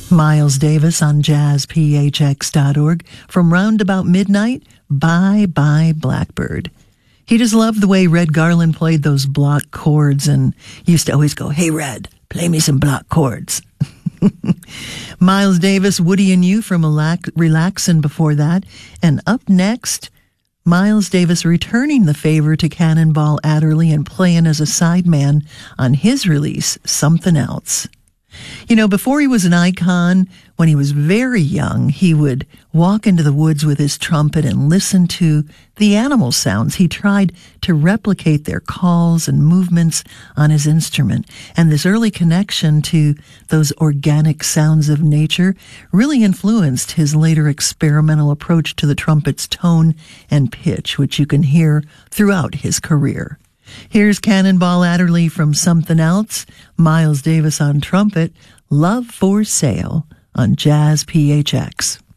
Miles Davis on jazzphx.org. From Roundabout Midnight, Bye Bye Blackbird. He just loved the way Red Garland played those block chords and used to always go, "Hey, Red, play me some block chords." Miles Davis, Woody and You from Relaxin' before that. And up next, Miles Davis returning the favor to Cannonball Adderley and playing as a sideman on his release, Something Else. You know, before he was an icon, when he was very young, he would walk into the woods with his trumpet and listen to the animal sounds. He tried to replicate their calls and movements on his instrument. And this early connection to those organic sounds of nature really influenced his later experimental approach to the trumpet's tone and pitch, which you can hear throughout his career. Here's Cannonball Adderley from Something Else, Miles Davis on trumpet, Love for Sale on Jazz PHX.